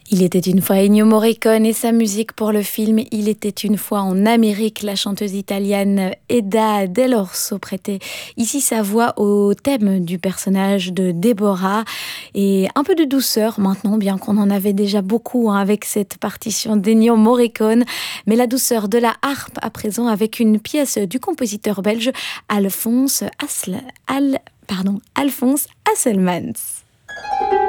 Il était une fois Ennio Morricone et sa musique pour le film Il était une fois en Amérique. La chanteuse italienne Eda Dell'Orso prêtait ici sa voix au thème du personnage de Déborah. Et un peu de douceur maintenant, bien qu'on en avait déjà beaucoup avec cette partition d'Ennio Morricone. Mais la douceur de la harpe à présent avec une pièce du compositeur belge Alphonse Hasselmans.